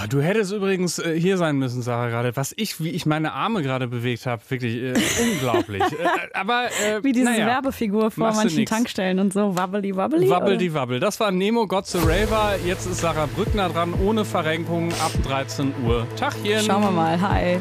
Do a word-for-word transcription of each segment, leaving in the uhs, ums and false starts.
du hättest übrigens äh, hier sein müssen, Sarah, gerade. Was ich, wie ich meine Arme gerade bewegt habe, wirklich äh, unglaublich. äh, aber äh, Wie diese naja, Werbefigur vor manchen Tankstellen und so. Wabbeli, wabbeli. Wabbeli, wabbel. Das war Nemo, God the Raver. Jetzt ist Sarah Brückner dran, ohne Verrenkung, ab dreizehn Uhr. Tachchen. Schauen wir mal. Hi.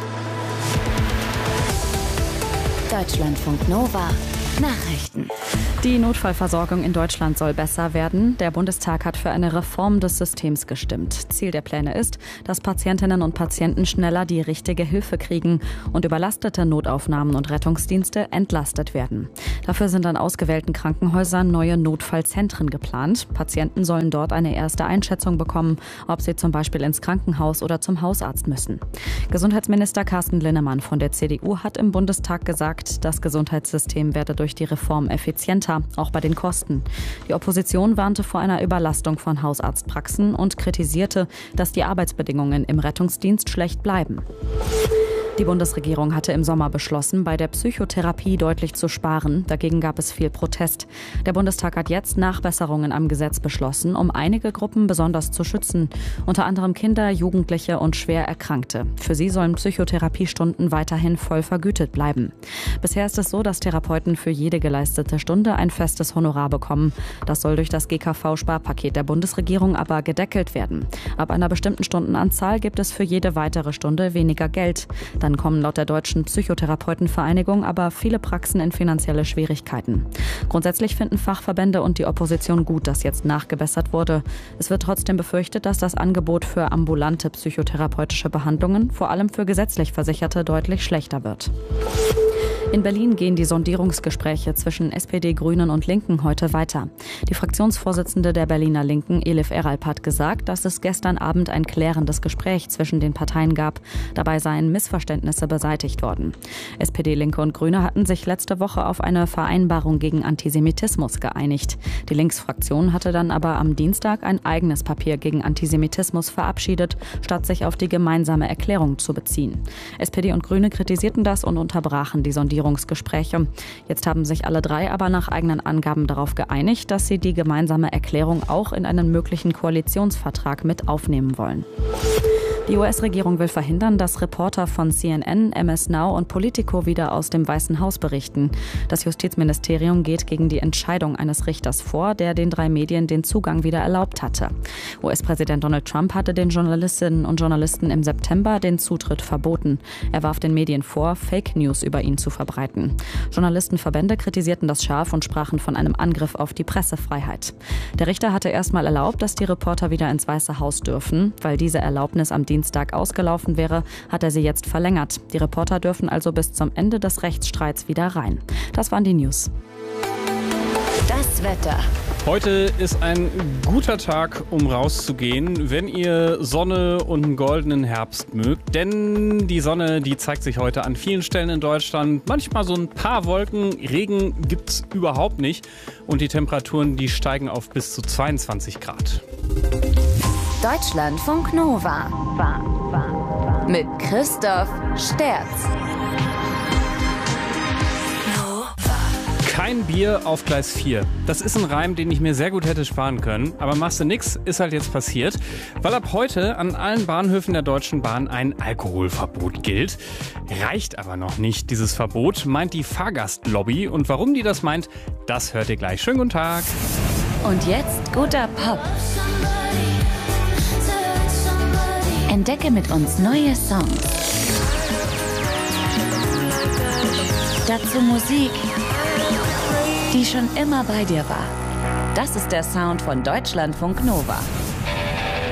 Deutschlandfunk Nova. Nachrichten. Die Notfallversorgung in Deutschland soll besser werden. Der Bundestag hat für eine Reform des Systems gestimmt. Ziel der Pläne ist, dass Patientinnen und Patienten schneller die richtige Hilfe kriegen und überlastete Notaufnahmen und Rettungsdienste entlastet werden. Dafür sind an ausgewählten Krankenhäusern neue Notfallzentren geplant. Patienten sollen dort eine erste Einschätzung bekommen, ob sie zum Beispiel ins Krankenhaus oder zum Hausarzt müssen. Gesundheitsminister Carsten Linnemann von der C D U hat im Bundestag gesagt, das Gesundheitssystem werde durch die Reform effizienter, auch bei den Kosten. Die Opposition warnte vor einer Überlastung von Hausarztpraxen und kritisierte, dass die Arbeitsbedingungen im Rettungsdienst schlecht bleiben. Die Bundesregierung hatte im Sommer beschlossen, bei der Psychotherapie deutlich zu sparen. Dagegen gab es viel Protest. Der Bundestag hat jetzt Nachbesserungen am Gesetz beschlossen, um einige Gruppen besonders zu schützen. Unter anderem Kinder, Jugendliche und schwer Erkrankte. Für sie sollen Psychotherapiestunden weiterhin voll vergütet bleiben. Bisher ist es so, dass Therapeuten für jede geleistete Stunde ein festes Honorar bekommen. Das soll durch das G K V-Sparpaket der Bundesregierung aber gedeckelt werden. Ab einer bestimmten Stundenanzahl gibt es für jede weitere Stunde weniger Geld. Dann kommen laut der Deutschen Psychotherapeutenvereinigung aber viele Praxen in finanzielle Schwierigkeiten. Grundsätzlich finden Fachverbände und die Opposition gut, dass jetzt nachgebessert wurde. Es wird trotzdem befürchtet, dass das Angebot für ambulante psychotherapeutische Behandlungen, vor allem für gesetzlich Versicherte, deutlich schlechter wird. In Berlin gehen die Sondierungsgespräche zwischen S P D, Grünen und Linken heute weiter. Die Fraktionsvorsitzende der Berliner Linken, Elif Eralp, hat gesagt, dass es gestern Abend ein klärendes Gespräch zwischen den Parteien gab. Dabei seien Missverständnisse beseitigt worden. S P D, Linke und Grüne hatten sich letzte Woche auf eine Vereinbarung gegen Antisemitismus geeinigt. Die Linksfraktion hatte dann aber am Dienstag ein eigenes Papier gegen Antisemitismus verabschiedet, statt sich auf die gemeinsame Erklärung zu beziehen. S P D und Grüne kritisierten das und unterbrachen die Sondierungsgespräche. Jetzt haben sich alle drei aber nach eigenen Angaben darauf geeinigt, dass sie die gemeinsame Erklärung auch in einen möglichen Koalitionsvertrag mit aufnehmen wollen. Die U S-Regierung will verhindern, dass Reporter von C N N, M S Now und Politico wieder aus dem Weißen Haus berichten. Das Justizministerium geht gegen die Entscheidung eines Richters vor, der den drei Medien den Zugang wieder erlaubt hatte. U S-Präsident Donald Trump hatte den Journalistinnen und Journalisten im September den Zutritt verboten. Er warf den Medien vor, Fake News über ihn zu verbreiten. Journalistenverbände kritisierten das scharf und sprachen von einem Angriff auf die Pressefreiheit. Der Richter hatte erstmal erlaubt, dass die Reporter wieder ins Weiße Haus dürfen. Weil diese Erlaubnis am Dienstag ausgelaufen wäre, hat er sie jetzt verlängert. Die Reporter dürfen also bis zum Ende des Rechtsstreits wieder rein. Das waren die News. Das Wetter. Heute ist ein guter Tag, um rauszugehen, wenn ihr Sonne und einen goldenen Herbst mögt. Denn die Sonne, die zeigt sich heute an vielen Stellen in Deutschland. Manchmal so ein paar Wolken, Regen gibt's überhaupt nicht. Und die Temperaturen, die steigen auf bis zu zweiundzwanzig Grad. Deutschlandfunk Nova. Mit Christoph Sterz. Kein Bier auf Gleis vier. Das ist ein Reim, den ich mir sehr gut hätte sparen können. Aber machst du nix, ist halt jetzt passiert. Weil ab heute an allen Bahnhöfen der Deutschen Bahn ein Alkoholverbot gilt. Reicht aber noch nicht, dieses Verbot, meint die Fahrgastlobby. Und warum die das meint, das hört ihr gleich. Schönen guten Tag. Und jetzt guter Pop. Entdecke mit uns neue Songs. Dazu Musik, die schon immer bei dir war. Das ist der Sound von Deutschlandfunk Nova.